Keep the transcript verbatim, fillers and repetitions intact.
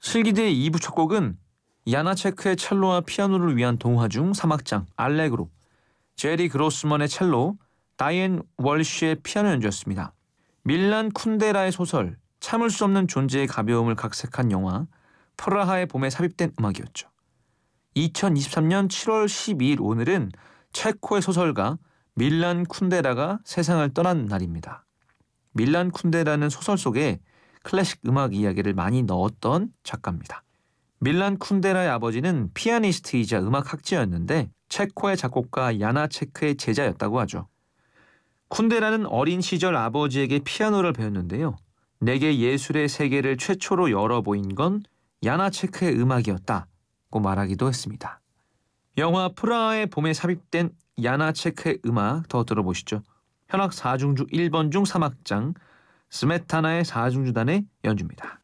실기대의 이 부 첫 곡은 야나체크의 첼로와 피아노를 위한 동화 중 삼 악장 알레그로, 제리 그로스먼의 첼로, 다이앤 월쉬의 피아노 연주였습니다. 밀란 쿤데라의 소설 참을 수 없는 존재의 가벼움을 각색한 영화 프라하의 봄에 삽입된 음악이었죠. 이천이십삼 년 칠월 십이일 오늘은 체코의 소설가 밀란 쿤데라가 세상을 떠난 날입니다. 밀란 쿤데라는 소설 속에 클래식 음악 이야기를 많이 넣었던 작가입니다. 밀란 쿤데라의 아버지는 피아니스트이자 음악학자였는데 체코의 작곡가 야나체크의 제자였다고 하죠. 쿤데라는 어린 시절 아버지에게 피아노를 배웠는데요. 내게 예술의 세계를 최초로 열어보인 건 야나체크의 음악이었다고 말하기도 했습니다. 영화 프라하의 봄에 삽입된 야나체크의 음악 더 들어보시죠. 현악 사중주 일 번 중 삼 악장 스메타나의 사중주단의 연주입니다.